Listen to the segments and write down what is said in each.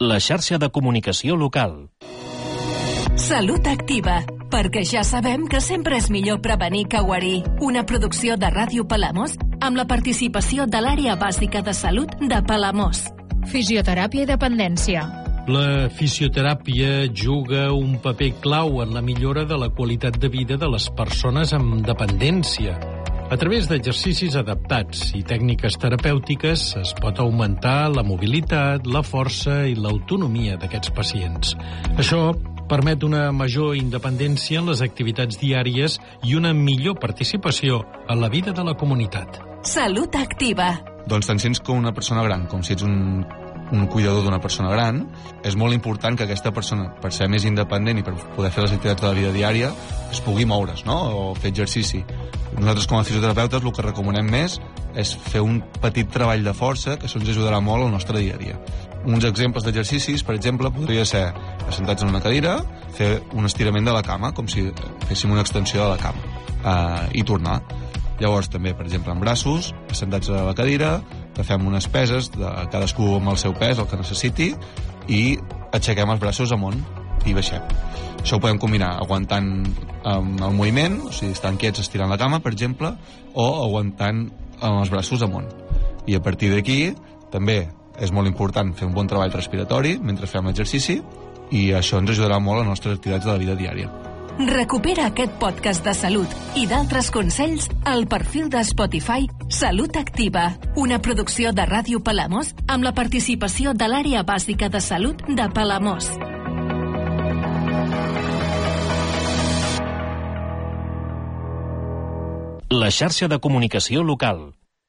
La xarxa de comunicació local. Salut Activa, perquè ja sabem que sempre és millor prevenir que guarir. Una producció de Ràdio Palamós amb la participació de l'àrea bàsica de salut de Palamós. Fisioteràpia i dependència. La fisioteràpia juga un paper clau en la millora de la qualitat de vida de les persones amb dependència. A través d'exercicis adaptats i tècniques terapèutiques es pot augmentar la mobilitat, la força i l'autonomia d'aquests pacients. Això permet una major independència en les activitats diàries i una millor participació en la vida de la comunitat. Salut Activa. Doncs tant si ets com una persona gran, com si ets un cuidador d'una persona gran, és molt important que aquesta persona, per ser més independent i per poder fer les activitats de la vida diària, es pugui moure's, no? O fer exercici. Nosaltres, com a fisioterapeutes, el que recomanem més és fer un petit treball de força, que això ens ajudarà molt al nostre dia a dia. Uns exemples d'exercicis, per exemple, podria ser assentats en una cadira, fer un estirament de la cama, com si féssim una extensió de la cama, i tornar. Llavors, també, per exemple, en braços, assentats a la cadira, que fem unes peses, cadascú amb el seu pes, el que necessiti, i aixequem els braços amunt i baixem. Això ho podem combinar aguantant el moviment, o sigui, estant quiets estirant la cama, per exemple, o aguantant amb els braços amunt. I a partir d'aquí, també és molt important fer un bon treball respiratori mentre fem l'exercici, i això ens ajudarà molt a les nostres activitats de la vida diària. Recupera aquest podcast de salut i d'altres consells al perfil de Spotify Salut Activa, una producció de Ràdio Palamós amb la participació de l'àrea bàsica de salut de Palamós. La xarxa de comunicació local.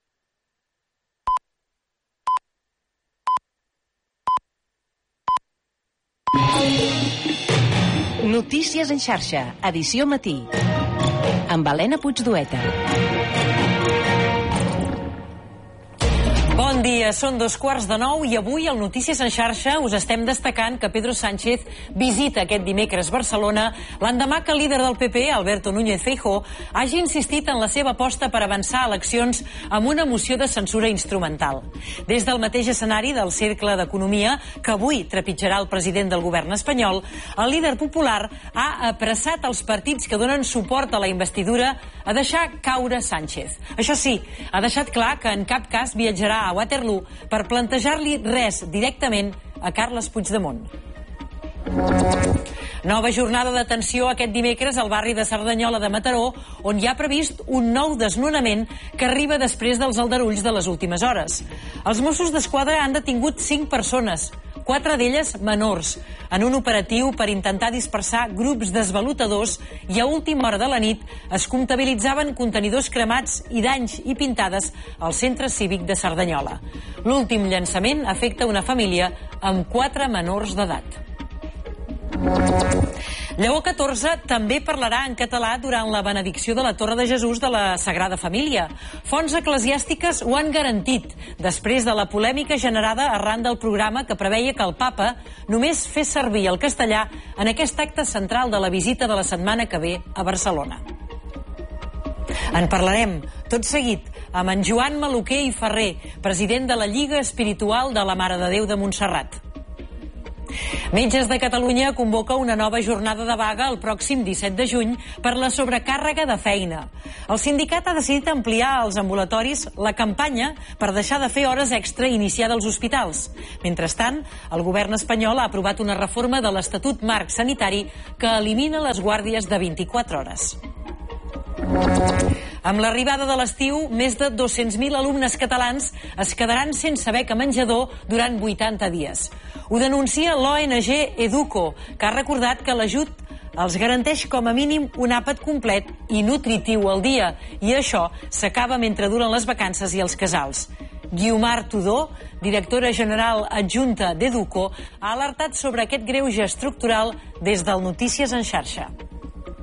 Notícies en xarxa, edició matí, amb Helena Puigdueta. Bon dia, són 8:15 i avui al Notícies en xarxa us estem destacant que Pedro Sánchez visita aquest dimecres Barcelona l'endemà que el líder del PP, Alberto Núñez Feijóo, hagi insistit en la seva aposta per avançar a eleccions amb una moció de censura instrumental. Des del mateix escenari del Cercle d'Economia, que avui trepitjarà el president del govern espanyol, el líder popular ha apressat els partits que donen suport a la investidura a deixar caure Sánchez. Això sí, ha deixat clar que en cap cas viatjarà a Waterloo per plantejar-li res directament a Carles Puigdemont. Nova jornada de tensió aquest dimecres al barri de Cerdanyola de Mataró, on hi ha previst un nou desnonament que arriba després dels aldarulls de les últimes hores. Els Mossos d'Esquadra han detingut 5 persones, 4 d'elles menors, en un operatiu per intentar dispersar grups d'esvalotadors, i a última hora de la nit es comptabilitzaven contenidors cremats i danys i pintades al centre cívic de Cerdanyola. L'últim llançament afecta una família amb 4 menors d'edat. Lleó XIV també parlarà en català durant la benedicció de la Torre de Jesús de la Sagrada Família. Fonts eclesiàstiques ho han garantit, després de la polèmica generada arran del programa que preveia que el papa només fes servir el castellà en aquest acte central de la visita de la setmana que ve a Barcelona. En parlarem tot seguit amb en Joan Maluquer i Ferrer, president de la Lliga Espiritual de la Mare de Déu de Montserrat. Metges de Catalunya convoca una nova jornada de vaga el pròxim 17 de juny per la sobrecàrrega de feina. El sindicat ha decidit ampliar als ambulatoris la campanya per deixar de fer hores extra iniciada als hospitals. Mentrestant, el govern espanyol ha aprovat una reforma de l'Estatut Marc Sanitari que elimina les guàrdies de 24 hores. Amb l'arribada de l'estiu, més de 200.000 alumnes catalans es quedaran sense beca menjador durant 80 dies. Ho denuncia l'ONG Educo, que ha recordat que l'ajut els garanteix com a mínim un àpat complet i nutritiu al dia, i això s'acaba mentre duren les vacances i els casals. Guiomar Tudó, directora general adjunta d'Educo, ha alertat sobre aquest greuge estructural des del Notícies en xarxa.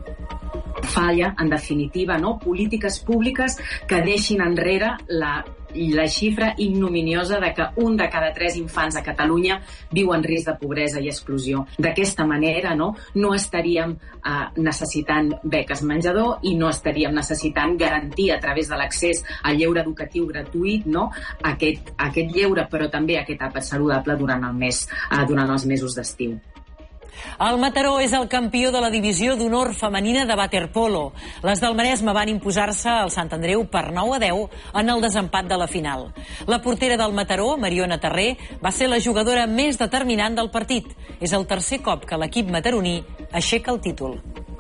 Falla, en definitiva, no? Polítiques públiques que deixin enrere la la xifra ignominiosa de que 1 de cada 3 infants a Catalunya viu en risc de pobresa i exclusió. D'aquesta manera, no estaríem necessitant beques menjador i no estaríem necessitant garantir a través de l'accés al lleure educatiu gratuït, no, aquest lleure, però també aquest àpat saludable durant els mesos d'estiu. El Mataró és el campió de la divisió d'honor femenina de waterpolo. Les del Maresme van imposar-se al Sant Andreu per 9-10 en el desempat de la final. La portera del Mataró, Mariona Terré, va ser la jugadora més determinant del partit. És el tercer cop que l'equip mataroní aixeca el títol.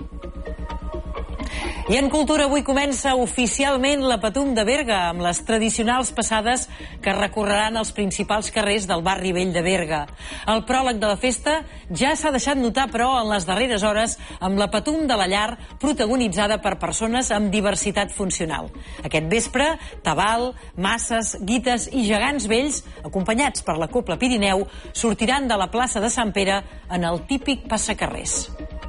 I en cultura avui comença oficialment la Patum de Berga, amb les tradicionals passades que recorreran els principals carrers del barri vell de Berga. El pròleg de la festa ja s'ha deixat notar, però, en les darreres hores, amb la Patum de la Llar, protagonitzada per persones amb diversitat funcional. Aquest vespre, tabal, masses, guites i gegants vells, acompanyats per la Cobla Pirineu, sortiran de la plaça de Sant Pere en el típic passacarrers.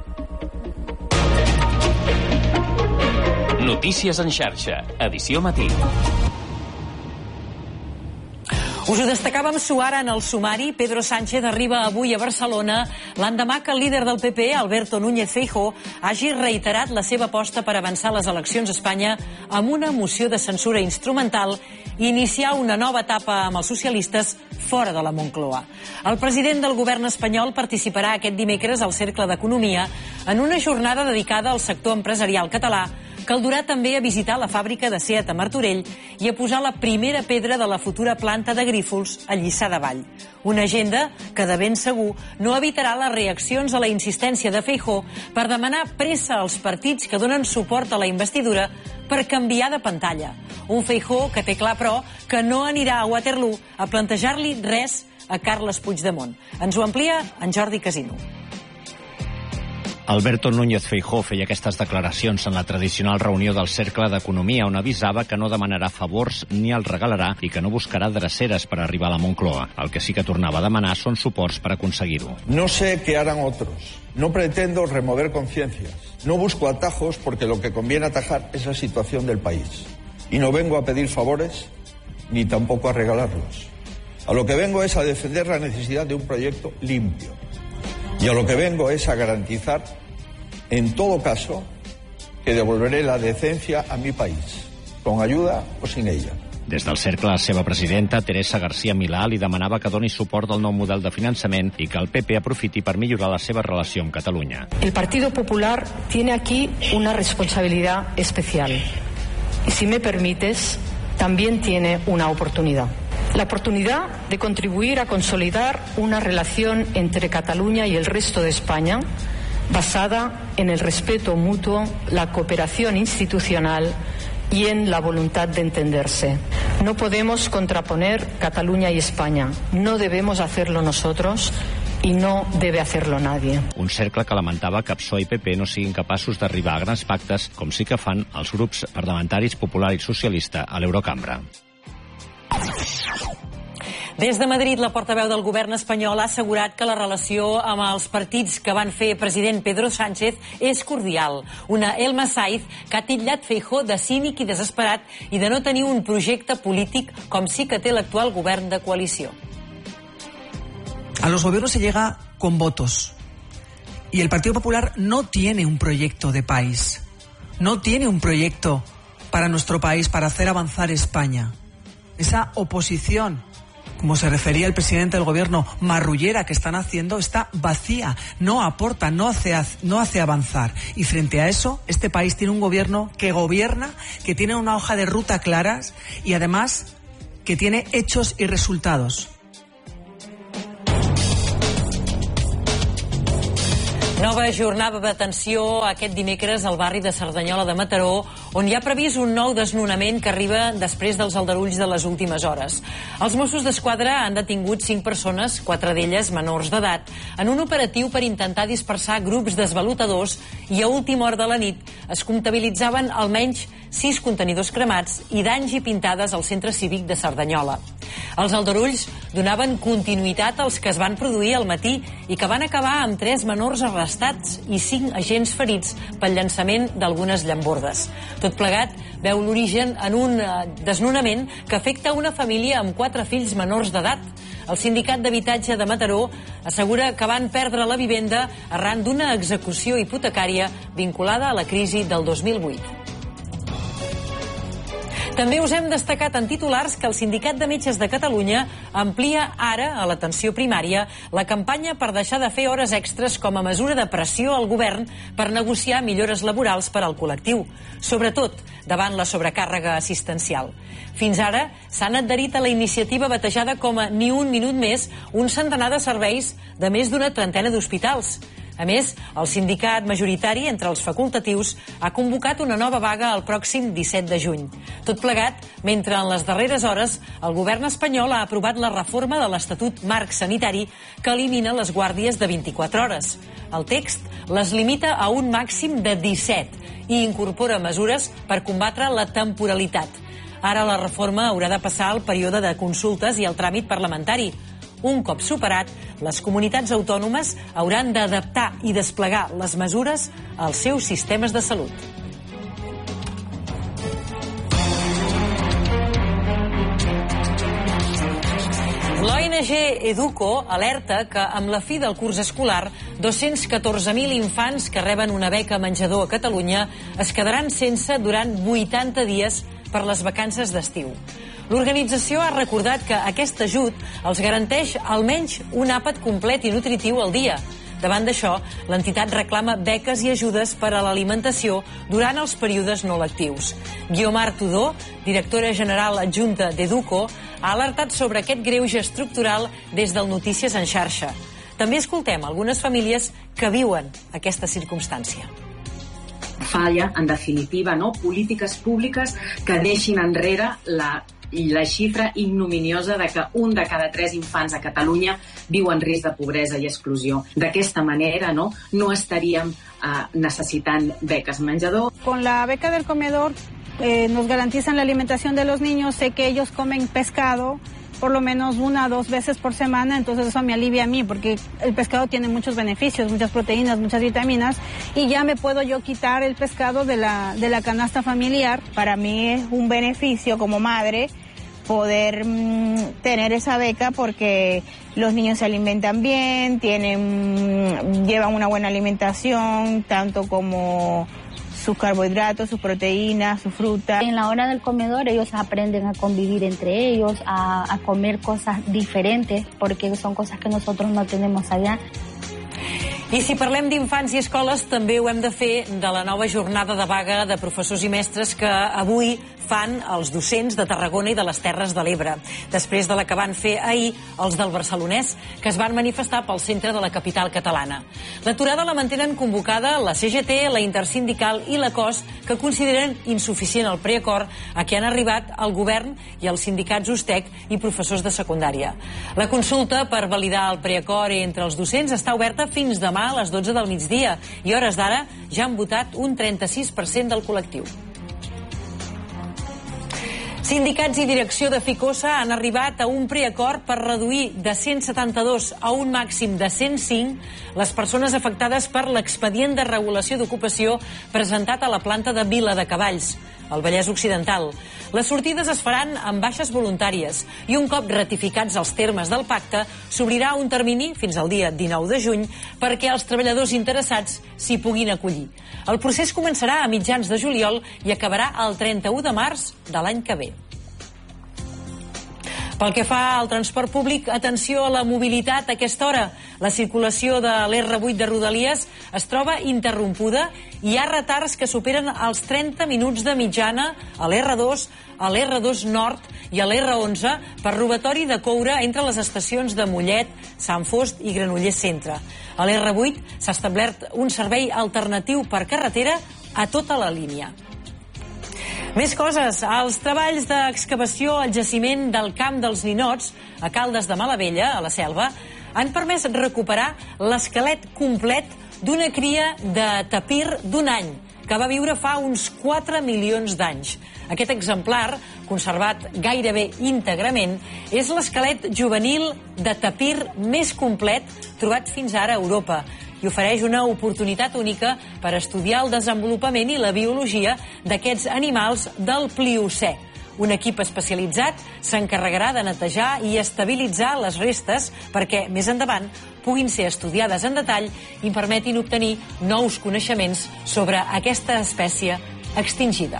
Notícies en xarxa, edició matí. Us ho destacàvem suara en el sumari. Pedro Sánchez arriba avui a Barcelona l'endemà que el líder del PP, Alberto Núñez Feijóo, hagi reiterat la seva aposta per avançar les eleccions a Espanya amb una moció de censura instrumental i iniciar una nova etapa amb els socialistes fora de la Moncloa. El president del govern espanyol participarà aquest dimecres al Cercle d'Economia en una jornada dedicada al sector empresarial català, que el durà també a visitar la fàbrica de Seat a Martorell i a posar la primera pedra de la futura planta de Grífols a Lliçà de Vall. Una agenda que de ben segur no evitarà les reaccions a la insistència de Feijóo per demanar pressa als partits que donen suport a la investidura per canviar de pantalla. Un Feijóo que té clar, però, que no anirà a Waterloo a plantejar-li res a Carles Puigdemont. Ens ho amplia en Jordi Casino. Alberto Núñez Feijóo feia aquestes declaracions en la tradicional reunió del Cercle d'Economia, on avisava que no demanarà favors ni els regalarà i que no buscarà dreceres per arribar a la Moncloa. El que sí que tornava a demanar són suports per aconseguir-ho. No sé qué harán otros. No pretendo remover conciencias. No busco atajos porque lo que conviene atajar es la situación del país. Y no vengo a pedir favores ni tampoco a regalarlos. A lo que vengo es a defender la necesidad de un proyecto limpio. Y a lo que vengo es a garantizar, en todo caso, que devolveré la decencia a mi país, con ayuda o sin ella. Des del cercle, la seva presidenta, Teresa García Milà, li demanava que doni suport al nou model de finançament i que el PP aprofiti per millorar la seva relació amb Catalunya. El Partido Popular tiene aquí una responsabilidad especial. Y si me permites, también tiene una oportunidad. La oportunidad de contribuir a consolidar una relación entre Cataluña y el resto de España basada en el respeto mutuo, la cooperación institucional y en la voluntad de entenderse. No podemos contraponer Cataluña y España. No debemos hacerlo nosotros i no debe hacerlo nadie. Un cercle que lamentava que PSOE i PP no siguin capaços d'arribar a grans pactes, com sí que fan els grups parlamentaris Popular i Socialista a l'Eurocambra. Des de Madrid, la portaveu del govern espanyol ha assegurat que la relació amb els partits que van fer president Pedro Sánchez és cordial. Una Elma Saiz que ha titllat Feijóo de cínic i desesperat i de no tenir un projecte polític com sí que té l'actual govern de coalició. A los gobiernos se llega con votos y el Partido Popular no tiene un proyecto de país, no tiene un proyecto para nuestro país, para hacer avanzar España. Esa oposición, como se refería el presidente del gobierno, marrullera que están haciendo, está vacía, no aporta, no hace avanzar. Y frente a eso, este país tiene un gobierno que gobierna, que tiene una hoja de ruta claras y además que tiene hechos y resultados. Nova jornada d'atenció aquest dimecres al barri de Cerdanyola de Mataró, on hi ha previst un nou desnonament que arriba després dels aldarulls de les últimes hores. Els Mossos d'Esquadra han detingut 5 persones, 4 d'elles menors d'edat, en un operatiu per intentar dispersar grups d'esvalotadors i a última hora de la nit es comptabilitzaven almenys 6 contenidors cremats i danys i pintades al centre cívic de Cerdanyola. Els aldarulls donaven continuïtat als que es van produir al matí i que van acabar amb 3 menors arrestats i 5 agents ferits pel llançament d'algunes llambordes. Tot plegat veu l'origen en un desnonament que afecta una família amb 4 fills menors d'edat. El sindicat d'habitatge de Mataró assegura que van perdre la vivenda arran d'una execució hipotecària vinculada a la crisi del 2008. També us hem destacat en titulars que el Sindicat de Metges de Catalunya amplia ara a l'atenció primària la campanya per deixar de fer hores extres com a mesura de pressió al govern per negociar millores laborals per al col·lectiu, sobretot davant la sobrecàrrega assistencial. Fins ara s'han adherit a la iniciativa batejada com a Ni un minut més un centenar de serveis de més d'una trentena d'hospitals. A més, el sindicat majoritari entre els facultatius ha convocat una nova vaga el pròxim 17 de juny. Tot plegat, mentre en les darreres hores el govern espanyol ha aprovat la reforma de l'Estatut Marc Sanitari que elimina les guàrdies de 24 hores. El text les limita a un màxim de 17 i incorpora mesures per combatre la temporalitat. Ara la reforma haurà de passar al període de consultes i el tràmit parlamentari. Un cop superat, les comunitats autònomes hauran d'adaptar i desplegar les mesures als seus sistemes de salut. L'ONG Educo alerta que amb la fi del curs escolar 214.000 infants que reben una beca menjador a Catalunya es quedaran sense durant 80 dies per les vacances d'estiu. L'organització ha recordat que aquest ajut els garanteix almenys un àpat complet i nutritiu al dia. Davant d'això, l'entitat reclama beques i ajudes per a l'alimentació durant els períodes no lectius. Guiomar Tudó, directora general adjunta d'Educo, ha alertat sobre aquest greuge estructural des del Notícies en xarxa. També escoltem algunes famílies que viuen aquesta circumstància. Falla, en definitiva, polítiques públiques que deixin enrere la xifra ignominiosa de que 1 de cada 3 infants a Catalunya viu en risc de pobresa i exclusió. D'aquesta manera, no estaríem necesitant beques menjador. Con la beca del comedor nos garantizan la alimentación de los niños. Sé que ellos comen pescado por lo menos 1 o 2 veces por semana, entonces eso me alivia a mí, porque el pescado tiene muchos beneficios, muchas proteínas, muchas vitaminas, y ya me puedo yo quitar el pescado de la canasta familiar. Para mí es un beneficio como madre poder tener esa beca porque los niños se alimentan bien, llevan una buena alimentación, tanto como sus carbohidratos, sus proteínas, su fruta. En la hora del comedor ellos aprenden a convivir entre ellos, a comer cosas diferentes, porque son cosas que nosotros no tenemos allá. I si parlem d'infants i escoles, també ho hem de fer de la nova jornada de vaga de professors i mestres que avui fan els docents de Tarragona i de les Terres de l'Ebre, després de la que van fer ahir els del Barcelonès, que es van manifestar pel centre de la capital catalana. L'aturada la mantenen convocada la CGT, la Intersindical i la COS, que consideren insuficient el preacord a què han arribat el govern i els sindicats USTEC i professors de secundària. La consulta per validar el preacord entre els docents està oberta fins demà a les 12 del migdia i hores d'ara ja han votat un 36% del col·lectiu. Sindicats i direcció de Ficosa han arribat a un preacord per reduir de 172 a un màxim de 105 les persones afectades per l'expedient de regulació d'ocupació presentat a la planta de Viladecavalls, al Vallès Occidental. Les sortides es faran amb baixes voluntàries i un cop ratificats els termes del pacte s'obrirà un termini fins al dia 19 de juny perquè els treballadors interessats s'hi puguin acollir. El procés començarà a mitjans de juliol i acabarà el 31 de març de l'any que ve. Pel que fa al transport públic, atenció a la mobilitat a aquesta hora. La circulació de l'R8 de Rodalies es troba interrompuda i hi ha retards que superen els 30 minuts de mitjana a l'R2, a l'R2 Nord i a l'R11 per robatori de coure entre les estacions de Mollet, Sant Fost i Granollers Centre. A l'R8 s'ha establert un servei alternatiu per carretera a tota la línia. Més coses. Els treballs d'excavació al jaciment del Camp dels Ninots, a Caldes de Malavella, a la Selva, han permès recuperar l'esquelet complet d'una cria de tapir d'1 any, que va viure fa uns 4 milions d'anys. Aquest exemplar, conservat gairebé íntegrament, és l'esquelet juvenil de tapir més complet trobat fins ara a Europa i ofereix una oportunitat única per estudiar el desenvolupament i la biologia d'aquests animals del Pliocè. Un equip especialitzat s'encarregarà de netejar i estabilitzar les restes perquè, més endavant, puguin ser estudiades en detall i permetin obtenir nous coneixements sobre aquesta espècie extingida.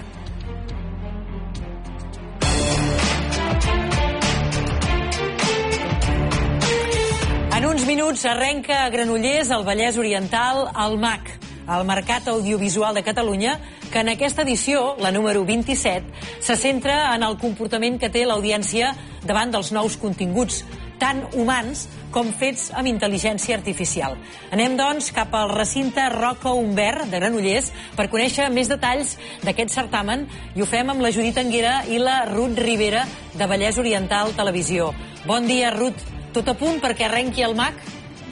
En uns minuts arrenca a Granollers, al Vallès Oriental, el MAC, el Mercat Audiovisual de Catalunya, que en aquesta edició, la número 27, se centra en el comportament que té l'audiència davant dels nous continguts, tant humans com fets amb intel·ligència artificial. Anem, doncs, cap al recinte Roca Humbert de Granollers per conèixer més detalls d'aquest certamen i ho fem amb la Judit Anguera i la Ruth Rivera de Vallès Oriental Televisió. Bon dia, Ruth. Tot a punt perquè arrenqui el MAC?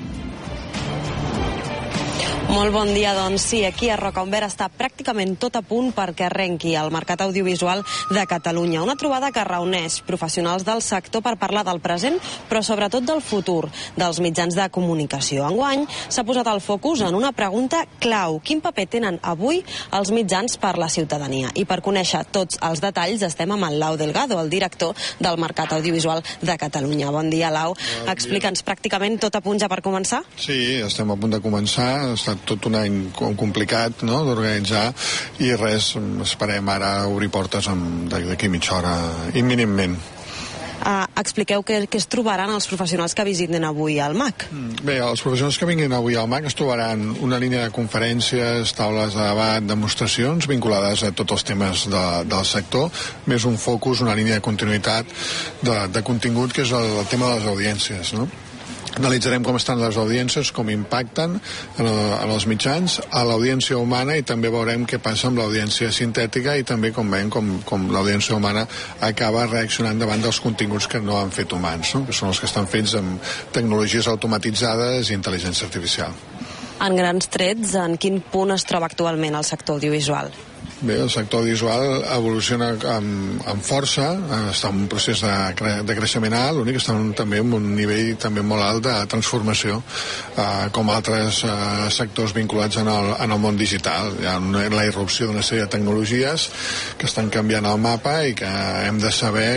Molt bon dia, doncs sí, aquí a Roca Humbert està pràcticament tot a punt perquè arrenqui el Mercat Audiovisual de Catalunya. Una trobada que reuneix professionals del sector per parlar del present, però sobretot del futur dels mitjans de comunicació. Enguany s'ha posat el focus en una pregunta clau. Quin paper tenen avui els mitjans per la ciutadania? I per conèixer tots els detalls estem amb el Lau Delgado, el director del Mercat Audiovisual de Catalunya. Bon dia, Lau. Explica'ns, pràcticament tot a punt ja per començar? Sí, estem a punt de començar. Ha estat tot un any complicat, no?, d'organitzar, i res, esperem ara obrir portes d'aquí mitja hora imminentment. Expliqueu què es trobaran els professionals que visiten avui al MAC. Bé, els professionals que vinguin avui al MAC es trobaran una línia de conferències, taules de debat, demostracions vinculades a tots els temes del sector, més un focus, una línia de continuïtat de contingut, que és el tema de les audiències, no? Analitzarem com estan les audiències, com impacten en els mitjans, a l'audiència humana, i també veurem què passa amb l'audiència sintètica i també com veiem com l'audiència humana acaba reaccionant davant dels continguts que no han fet humans, no?, que són els que estan fets amb tecnologies automatitzades i intel·ligència artificial. En grans trets, en quin punt es troba actualment el sector audiovisual? Bé, el sector audiovisual evoluciona amb força, està en un procés de creixement alt, l'únic que està també en un nivell també molt alt de transformació, com altres sectors vinculats en el món digital. Hi ha la irrupció d'una sèrie de tecnologies que estan canviant el mapa i que hem de saber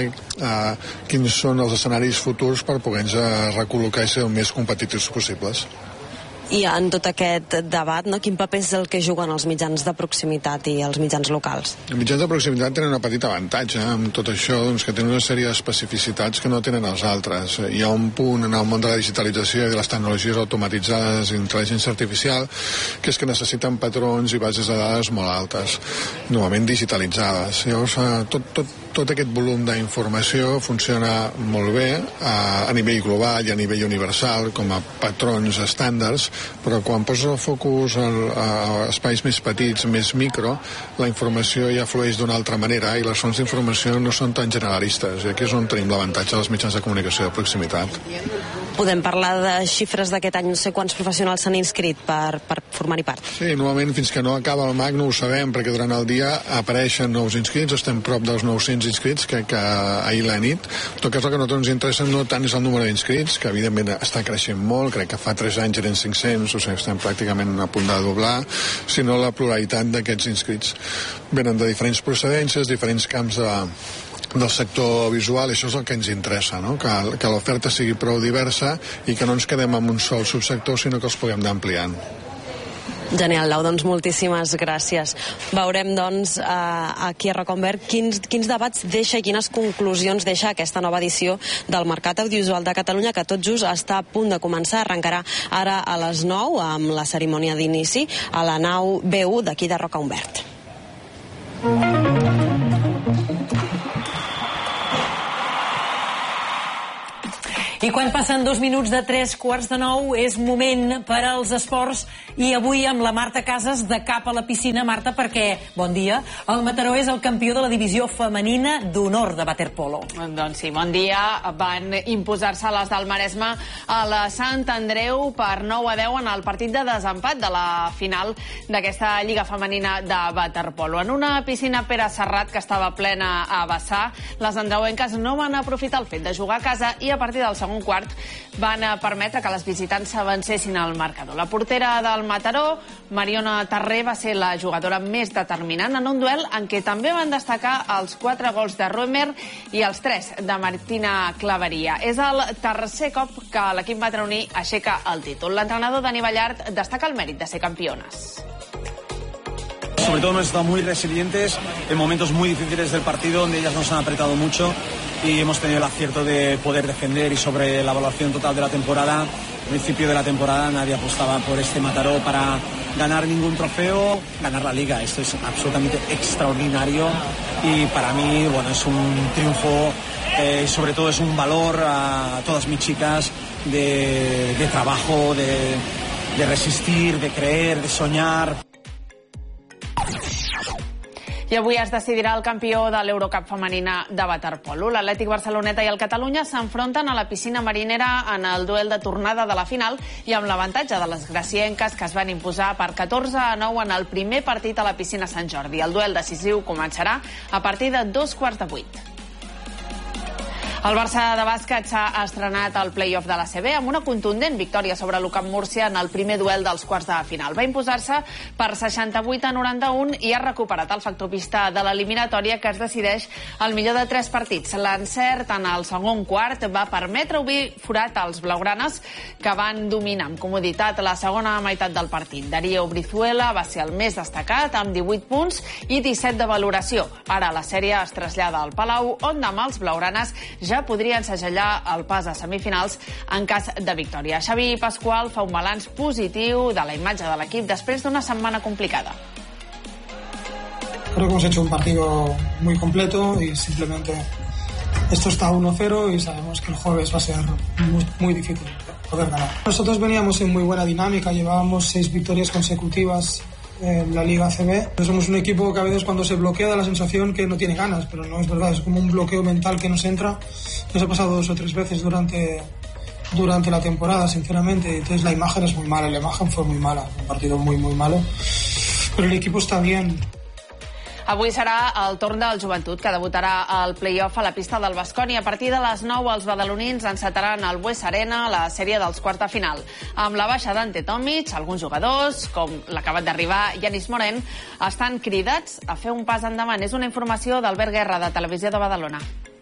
quins són els escenaris futurs per poder-nos recol·locar i ser el més competitius possibles. I en tot aquest debat, no, quin paper és el que juguen els mitjans de proximitat i els mitjans locals? Els mitjans de proximitat tenen una petita avantatge amb tot això, doncs, que tenen una sèrie d'especificitats que no tenen els altres. Hi ha un punt en el món de la digitalització i de les tecnologies automatitzades i intel·ligència artificial que és que necessiten patrons i bases de dades molt altes, normalment digitalitzades. Llavors, tot aquest volum d'informació funciona molt bé a nivell global i a nivell universal com a patrons estàndards, però quan posa el focus a espais més petits, més micro, la informació ja flueix d'una altra manera i les fonts d'informació no són tan generalistes, i aquí és on tenim l'avantatge dels mitjans de comunicació de proximitat. Podem parlar de xifres d'aquest any, no sé quants professionals s'han inscrit per formar-hi part. Sí, normalment fins que no acaba el MAC no ho sabem, perquè durant el dia apareixen nous inscrits, estem prop dels 900 inscrits que ahir la nit. En tot cas, el que a nosaltres ens interessa no tant és el número d'inscrits, que evidentment està creixent molt, crec que fa 3 anys eren 500, o sigui, estem pràcticament a punt de doblar, sinó la pluralitat d'aquests inscrits. Venen de diferents procedències, diferents camps del sector visual, i això és el que ens interessa, no?, que l'oferta sigui prou diversa i que no ens quedem amb un sol subsector, sinó que els puguem anar ampliant. Genial, Lau, doncs moltíssimes gràcies. Veurem, doncs, aquí a Roca Humbert quins debats deixa i quines conclusions deixa aquesta nova edició del Mercat Audiovisual de Catalunya, que tot just està a punt de començar. Arrencarà ara a les 9 amb la cerimònia d'inici a la nau B1 d'aquí de Roca Humbert. I quan passen 2 minuts de 8:45 és moment per als esports i avui amb la Marta Casas de cap a la piscina. Marta, perquè, bon dia, el Mataró és el campió de la divisió femenina d'honor de waterpolo. Doncs sí, bon dia. Van imposar-se les del Maresme a la Sant Andreu per 9-10 en el partit de desempat de la final d'aquesta Lliga Femenina de waterpolo. En una piscina Pere Serrat que estava plena a vessar, les andreuenques no van aprofitar el fet de jugar a casa i a partir del segon quart van permetre que les visitants s'avancessin al marcador. La portera del Mataró, Mariona Tarré, va ser la jugadora més determinant en un duel en què també van destacar els 4 gols de Roemer i els 3 de Martina Claveria. És el tercer cop que l'equip mataroní aixeca el títol. L'entrenador Dani Ballart destaca el mèrit de ser campiones. Sobre todo hemos estado muy resilientes en momentos muy difíciles del partido donde ellas nos han apretado mucho y hemos tenido el acierto de poder defender. Y sobre la evaluación total de la temporada, al principio de la temporada nadie apostaba por este Mataró para ganar ningún trofeo, ganar la liga. Esto es absolutamente extraordinario y para mí, bueno, es un triunfo, sobre todo es un valor a todas mis chicas de trabajo, de resistir, de creer, de soñar. I avui es decidirà el campió de l'Eurocup femenina de waterpolo. L'Atlètic Barceloneta i el Catalunya s'enfronten a la piscina marinera en el duel de tornada de la final i amb l'avantatge de les gracienques que es van imposar per 14-9 en el primer partit a la piscina Sant Jordi. El duel decisiu començarà a partir de 7:45. El Barça de bàsquet s'ha estrenat al play-off de la CB amb una contundent victòria sobre l'UCAM Múrcia en el primer duel dels quarts de final. Va imposar-se per 68-91 i ha recuperat el factor pista de l'eliminatòria que es decideix al millor de 3 partits. L'encert en el segon quart va permetre obrir forat als blaugranes que van dominar amb comoditat la segona meitat del partit. Darío Brizuela va ser el més destacat amb 18 punts i 17 de valoració. Ara la sèrie es trasllada al Palau on demà els blaugranes ja podrien segellar el pas a semifinals en cas de victòria. Xavi Pascual fa un balanç positiu de la imatge de l'equip després d'una setmana complicada. Creo que hemos hecho un partido muy completo y simplemente esto está 1-0 y sabemos que el jueves va a ser muy difícil poder ganar. Nosotros veníamos en muy buena dinámica, llevábamos 6 victorias consecutivas en la Liga ACB. Somos un equipo que a veces cuando se bloquea da la sensación que no tiene ganas, pero no es verdad, es como un bloqueo mental que nos entra. Nos ha pasado 2 o 3 veces durante la temporada, sinceramente. Entonces la imagen es muy mala, la imagen fue muy mala, un partido muy malo, pero el equipo está bien. Avui serà el torn del Joventut, que debutarà al play-off a la pista del Baskonia. A partir de les 9, els badalonins encetaran al Bues Arena la sèrie dels quarts de final. Amb la baixa d'Ante Tomic, alguns jugadors, com l'acabat d'arribar Yanis Morén, estan cridats a fer un pas endavant. És una informació d'Albert Guerra, de Televisió de Badalona.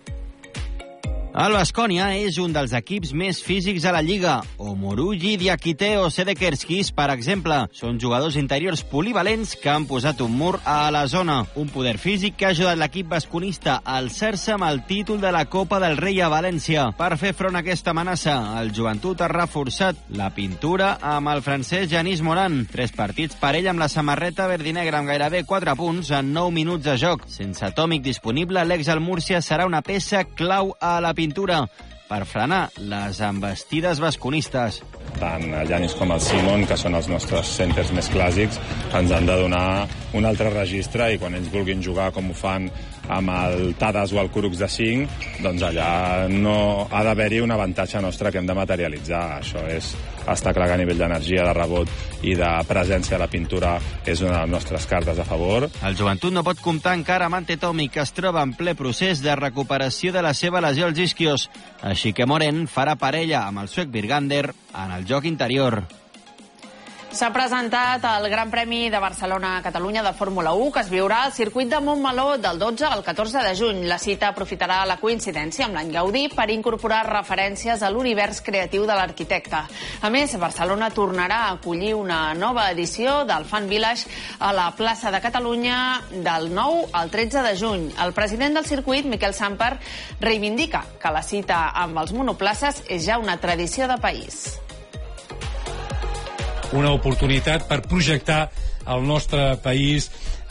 El Baskonia és un dels equips més físics a la Lliga. Omorugi, Diakite o Sedekerskis, per exemple, són jugadors interiors polivalents que han posat un mur a la zona. Un poder físic que ha ajudat l'equip basconista a alçar-se amb el títol de la Copa del Rei a València. Per fer front a aquesta amenaça, el Joventut ha reforçat la pintura amb el francès Yanis Morán. 3 partits per ell amb la samarreta verdinegra amb gairebé 4 punts en 9 minuts de joc. Sense Tomic disponible, l'ex al Múrcia serà una peça clau a la pintura per frenar les envestides basconistes. Tant el Yanis com el Simon, que són els nostres centres més clàssics, ens han de donar un altre registre i quan ells vulguin jugar com ho fan amb el Tadas o el Kurucs de 5, doncs allà no ha d'haver-hi un avantatge nostre que hem de materialitzar. Això està clar que a nivell d'energia, de rebot i de presència a la pintura és una de les nostres cartes a favor. El Joventut no pot comptar encara amb Ante Tomic, que es troba en ple procés de recuperació de la seva lesió als isquios. Així que Morén farà parella amb el suec Birgander en el joc interior. S'ha presentat el Gran Premi de Barcelona-Catalunya de Fórmula 1, que es viurà al circuit de Montmeló del 12 al 14 de juny. La cita aprofitarà la coincidència amb l'any Gaudí per incorporar referències a l'univers creatiu de l'arquitecte. A més, Barcelona tornarà a acollir una nova edició del Fan Village a la plaça de Catalunya del 9 al 13 de juny. El president del circuit, Miquel Samper, reivindica que la cita amb els monoplaces és ja una tradició de país. Una oportunitat per projectar el nostre país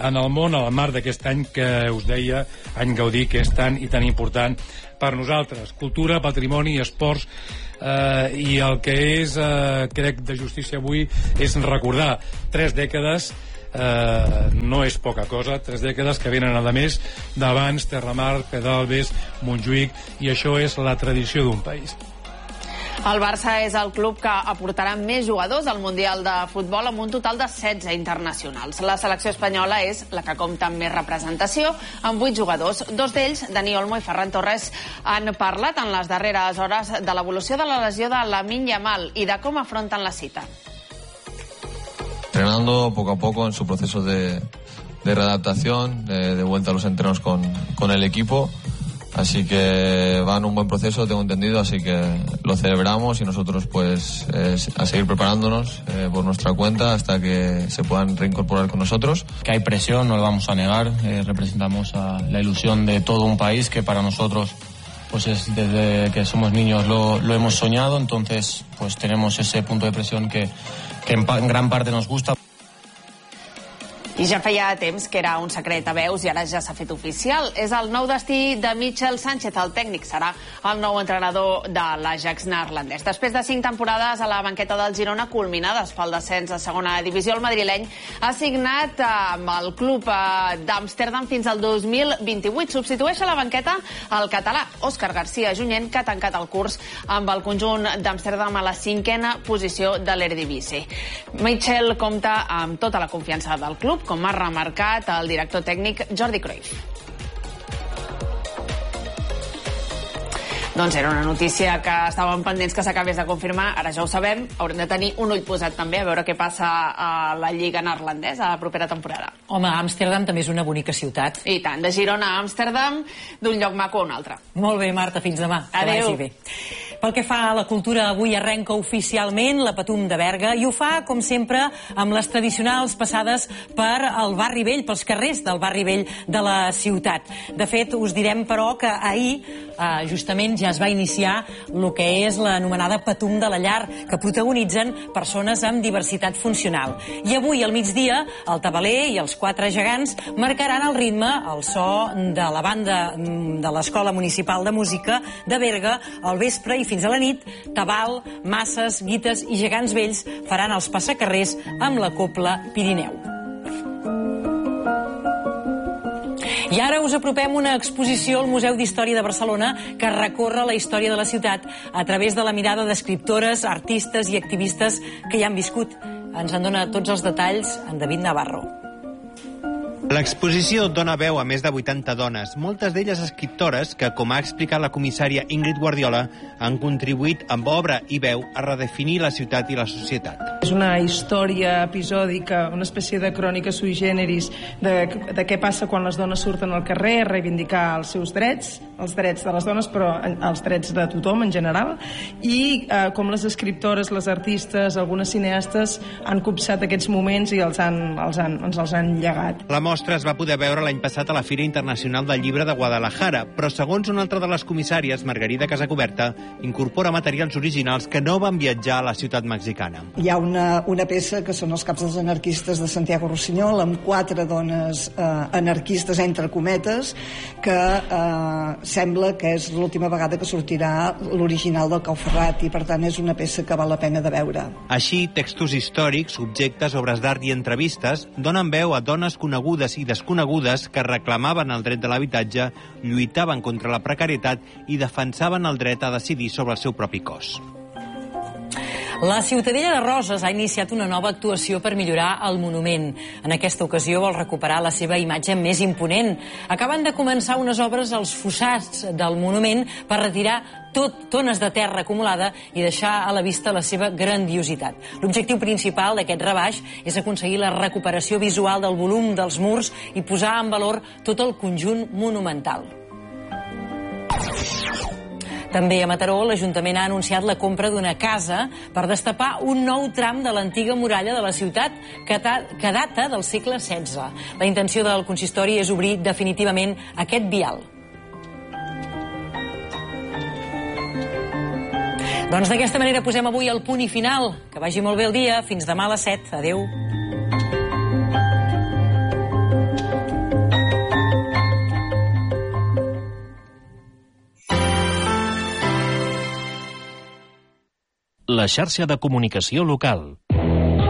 en el món al marc d'aquest any que us deia, any Gaudí, que és tan i tan important per nosaltres. Cultura, patrimoni, esports, i el que és, crec, de justícia avui és recordar 3 dècades, no és poca cosa, 3 dècades que venen a més d'abans, Terramar, Pedralbes, Montjuïc, i això és la tradició d'un país. El Barça és el club que aportarà més jugadors al Mundial de Futbol amb un total de 16 internacionals. La selecció espanyola és la que compta amb més representació, amb 8 jugadors. 2 d'ells, Dani Olmo i Ferran Torres, han parlat en les darreres hores de l'evolució de la lesió de Lamine Yamal i de com afronten la cita. Entrenando poco a poco en su proceso de readaptación, de vuelta a los entrenos con el equipo. Así que va en un buen proceso, tengo entendido, así que lo celebramos y nosotros pues a seguir preparándonos por nuestra cuenta hasta que se puedan reincorporar con nosotros. Que hay presión, no lo vamos a negar, representamos a la ilusión de todo un país que para nosotros pues es desde que somos niños lo hemos soñado, entonces pues tenemos ese punto de presión que en gran parte nos gusta. I ja feia temps que era un secret a veus i ara ja s'ha fet oficial. És el nou destí de Michel Sánchez, el tècnic. Serà el nou entrenador de l'Ajax neerlandès. Després de 5 temporades a la banqueta del Girona, culminades pel descens a segona divisió, el madrileny ha signat amb el club d'Amsterdam fins al 2028. Substitueix a la banqueta el català Òscar García Junyent, que ha tancat el curs amb el conjunt d'Amsterdam a la 5a posició de l'Eredivisie. Michel compta amb tota la confiança del club, com ha remarcat el director tècnic Jordi Cruyff. Doncs era una notícia que estàvem pendents que s'acabés de confirmar, ara ja ho sabem, haurem de tenir un ull posat també a veure què passa a la Lliga neerlandesa a la propera temporada. Home, Amsterdam també és una bonica ciutat. I tant, de Girona a Amsterdam, d'un lloc maco a un altre. Molt bé, Marta, fins demà. Adéu. Que vagi bé. Pel que fa a la cultura, avui arrenca oficialment la Patum de Berga i ho fa, com sempre, amb les tradicionals passades per al barri vell, pels carrers del barri vell de la ciutat. De fet, us direm, però, que ahir, justament, ja es va iniciar el que és l'anomenada Patum de la Llar, que protagonitzen persones amb diversitat funcional. I avui, al migdia, el tabaler i els 4 gegants marcaran el ritme, el so de la banda de l'Escola Municipal de Música de Berga al vespre i fins a la nit, tabal, masses, guites i gegants vells faran els passacarrers amb la Copla Pirineu. I ara us apropem una exposició al Museu d'Història de Barcelona que recorre la història de la ciutat a través de la mirada d'escriptores, artistes i activistes que hi han viscut. Ens en dona tots els detalls en David Navarro. L'exposició dona veu a més de 80 dones, moltes d'elles escriptores que, com ha explicat la comissària Ingrid Guardiola, han contribuït amb obra i veu a redefinir la ciutat i la societat. És una història episòdica, una espècie de crònica sui generis de què passa quan les dones surten al carrer a reivindicar els seus drets, els drets de les dones, però els drets de tothom en general, i com les escriptores, les artistes, algunes cineastes han copsat aquests moments i ens els han llegat. La mostra es va poder veure l'any passat a la Fira Internacional del Llibre de Guadalajara, però segons una altra de les comissàries, Margarida Casacoberta, incorpora materials originals que no van viatjar a la ciutat mexicana. Hi ha una peça que són els caps dels anarquistes de Santiago Rossinyol, amb 4 dones anarquistes, entre cometes, que sembla que és l'última vegada que sortirà l'original del Cau Ferrat, i per tant és una peça que val la pena de veure. Així, textos històrics, objectes, obres d'art i entrevistes donen veu a dones conegudes i desconegudes que reclamaven el dret de l'habitatge, lluitaven contra la precarietat i defensaven el dret a decidir sobre el seu propi cos. La Ciutadella de Roses ha iniciat una nova actuació per millorar el monument. En aquesta ocasió vol recuperar la seva imatge més imponent. Acaben de començar unes obres als fossats del monument per retirar tones de terra acumulada i deixar a la vista la seva grandiositat. L'objectiu principal d'aquest rebaix és aconseguir la recuperació visual del volum dels murs i posar en valor tot el conjunt monumental. També a Mataró, l'Ajuntament ha anunciat la compra d'una casa per destapar un nou tram de l'antiga muralla de la ciutat que data del segle XVI. La intenció del consistori és obrir definitivament aquest vial. Doncs d'aquesta manera posem avui el punt i final. Que vagi molt bé el dia. Fins demà a les 7. Adéu. la xarxa de comunicació local.